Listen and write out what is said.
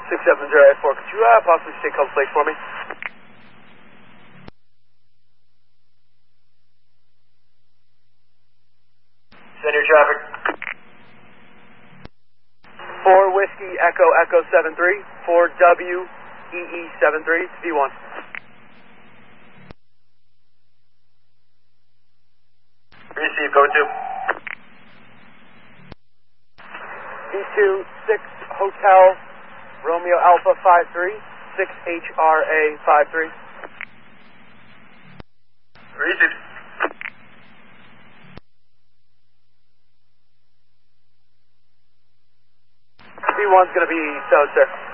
67084, could you possibly stay Cove Lake for me? Send your traffic. 4 Whiskey Echo Echo 73, 4 W EE 73, it's V1. Receive, go to. V2 6 Hotel Romeo Alpha 53, 6 HRA 53. Receive. V1's going to be so, sir.